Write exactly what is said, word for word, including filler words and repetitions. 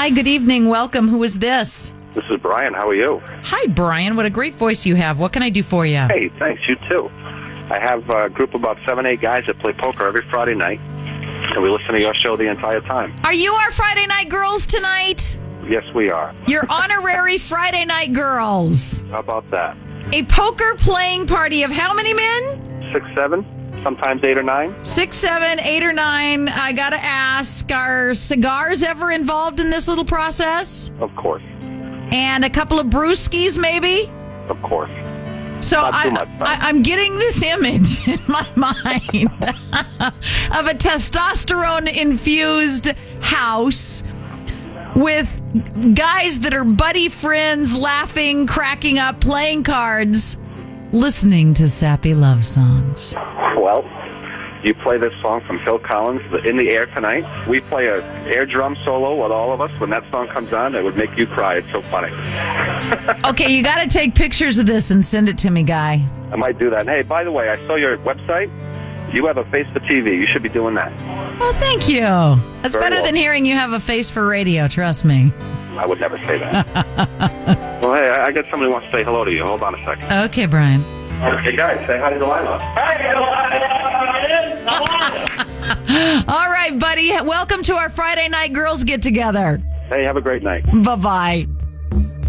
Hi, good evening. Welcome. Who is this? This is Brian. How are you? Hi, Brian. What a great voice you have. What can I do for you? Hey, thanks. You too. I have a group of about seven, eight guys that play poker every Friday night, and we listen to your show the entire time. Are you our Friday night girls tonight? Yes, we are. You're honorary Friday night girls. How about that? A poker playing party of how many men? Six, seven, sometimes eight or nine. Six, seven, eight, or nine. I gotta ask, are cigars ever involved in this little process? Of course. And a couple of brewskis, maybe? Of course. So Not too I, much, I, I'm getting this image in my mind of a testosterone-infused house with guys that are buddy friends, laughing, cracking up, playing cards, listening to sappy love songs. Well, you play this song from Phil Collins, In the Air Tonight. We play a air drum solo with all of us. When that song comes on, it would make you cry. It's so funny. Okay, you got to take pictures of this and send it to me, Guy. I might do that. And hey, by the way, I saw your website. You have a face for T V. You should be doing that. Oh, thank you. That's Very better well. than hearing you have a face for radio, trust me. I would never say that. Well, hey, I I got somebody who wants to say hello to you. Hold on a second. Okay, Brian. Okay, guys, say hi to Delilah. Hi, Delilah! All right, buddy. Welcome to our Friday night girls get-together. Hey, have a great night. Bye-bye.